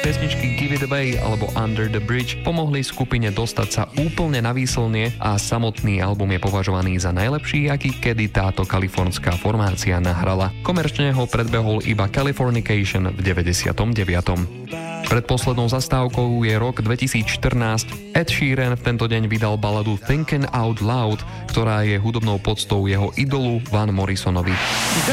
pesničky Give It Away alebo Under the Bridge pomohli skupine dostať sa úplne na výslnie a samotný album je považovaný za najlepší, aký kedy táto kalifornská formácia nahrala. Komerčne ho predbehol iba Californication v 99. Predposlednou zastávkou je rok 2014. Ed Sheeran v tento deň vydal baladu Thinking Out Loud, ktorá je hudobnou poctou jeho idolu Van Morrisonovi.